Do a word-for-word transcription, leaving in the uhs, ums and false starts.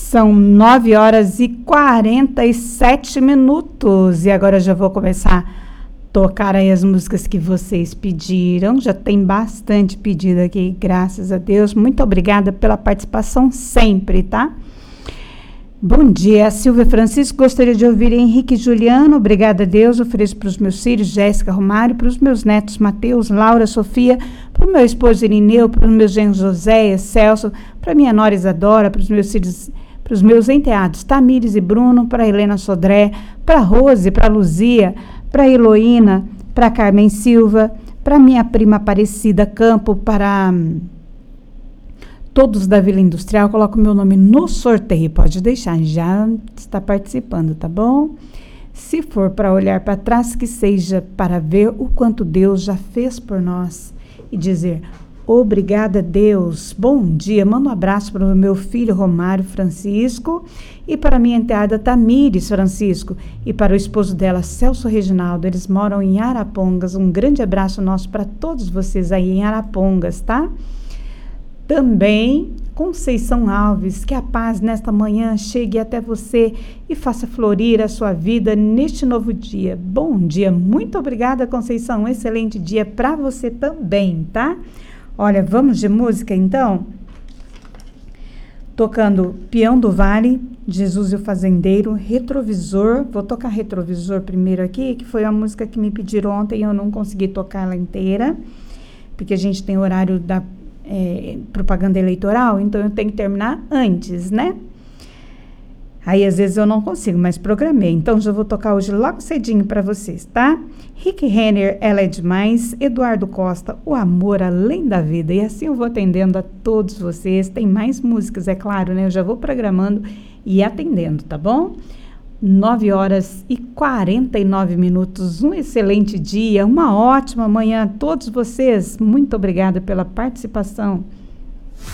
São nove horas e quarenta e sete minutos. E agora eu já vou começar a tocar aí as músicas que vocês pediram. Já tem bastante pedido aqui, graças a Deus. Muito obrigada pela participação sempre, tá? Bom dia, Silvia Francisco. Gostaria de ouvir Henrique e Juliano. Obrigada a Deus. Ofereço para os meus filhos, Jéssica, Romário, para os meus netos, Mateus, Laura, Sofia, para o meu esposo Irineu, para os meus genros José, Celso, para minha nora Isadora, para os meus filhos, para os meus enteados Tamires e Bruno, para Helena Sodré, para Rose, para Luzia, para Heloína, para Carmen Silva, para minha prima Aparecida Campo, para hum, todos da Vila Industrial. Coloco o meu nome no sorteio, pode deixar, já está participando, tá bom? Se for para olhar para trás, que seja para ver o quanto Deus já fez por nós e dizer: obrigada, Deus. Bom dia. Mando um abraço para o meu filho Romário Francisco e para a minha enteada Tamires Francisco e para o esposo dela, Celso Reginaldo. Eles moram em Arapongas. Um grande abraço nosso para todos vocês aí em Arapongas, tá? Também Conceição Alves, que a paz nesta manhã chegue até você e faça florir a sua vida neste novo dia. Bom dia. Muito obrigada, Conceição. Um excelente dia para você também, tá? Olha, vamos de música, então? Tocando Peão do Vale, Jesus e o Fazendeiro, Retrovisor. Vou tocar Retrovisor primeiro aqui, que foi a música que me pediram ontem e eu não consegui tocar ela inteira, porque a gente tem horário da é, propaganda eleitoral, então eu tenho que terminar antes, né? Aí, às vezes, eu não consigo, mas programei. Então, já vou tocar hoje logo cedinho para vocês, tá? Rick Renner, Ela é Demais. Eduardo Costa, O Amor Além da Vida. E assim eu vou atendendo a todos vocês. Tem mais músicas, é claro, né? Eu já vou programando e atendendo, tá bom? nove horas e quarenta e nove minutos. Um excelente dia, uma ótima manhã a todos vocês. Muito obrigada pela participação.